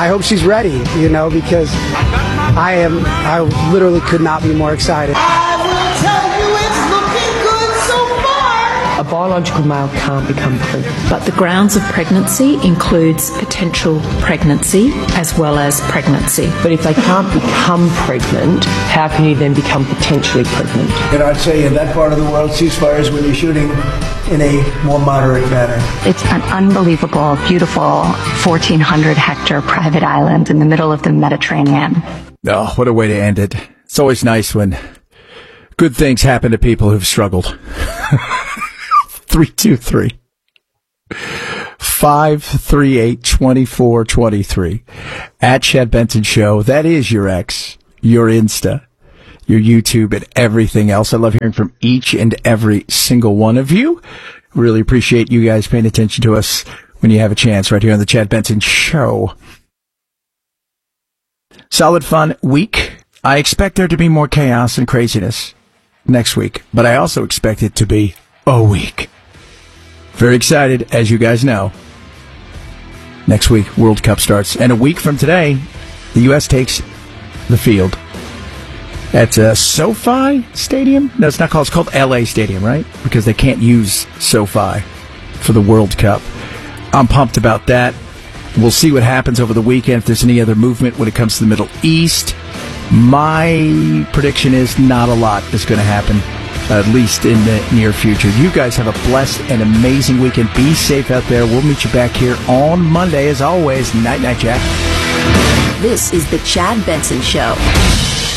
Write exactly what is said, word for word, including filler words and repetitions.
I hope she's ready, you know, because I am, I literally could not be more excited. I will tell you it's looking good so far. A biological male can't become pregnant. But the grounds of pregnancy includes potential pregnancy as well as pregnancy. But if they can't become pregnant, how can you then become potentially pregnant? And I'd say in that part of the world, ceasefires when you're shooting in a more moderate manner. It's an unbelievable, beautiful fourteen hundred hectare private island in the middle of the Mediterranean. Oh, what a way to end it. It's always nice when good things happen to people who've struggled. three two three, five three eight, two four two three. At Chad Benson Show. That is your X, your Insta, your YouTube, and everything else. I love hearing from each and every single one of you. Really appreciate you guys paying attention to us when you have a chance right here on the Chad Benson Show. Solid fun week. I expect there to be more chaos and craziness next week, but I also expect it to be a week. Very excited, as you guys know. Next week, World Cup starts, and a week from today, the U S takes the field at uh, SoFi Stadium. No, it's not called. It's called L A Stadium, right? Because they can't use SoFi for the World Cup. I'm pumped about that. We'll see what happens over the weekend, if there's any other movement when it comes to the Middle East. My prediction is not a lot is going to happen, at least in the near future. You guys have a blessed and amazing weekend. Be safe out there. We'll meet you back here on Monday, as always. Night, night, Jack. This is the Chad Benson Show.